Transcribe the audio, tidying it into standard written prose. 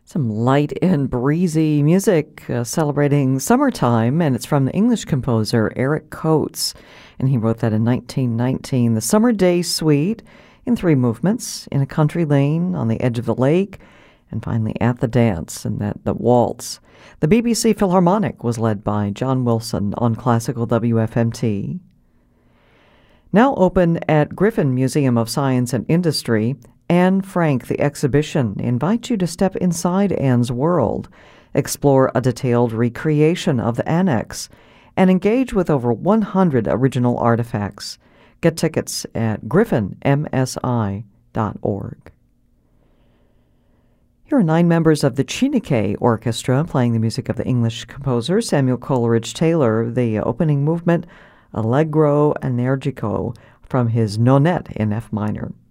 Some light and breezy music celebrating summertime, and it's from the English composer Eric Coates, and he wrote that in 1919. The Summer Day Suite in 3 movements, in a country lane, on the edge of the lake, and finally at the dance, and the waltz. The BBC Philharmonic was led by John Wilson on classical WFMT. Now open at Griffin Museum of Science and Industry, Anne Frank, the exhibition, invites you to step inside Anne's world, explore a detailed recreation of the annex, and engage with over 100 original artifacts. Get tickets at griffinmsi.org. Here are 9 members of the Chineke Orchestra playing the music of the English composer Samuel Coleridge Taylor, the opening movement, Allegro Energico, from his Nonette in F minor.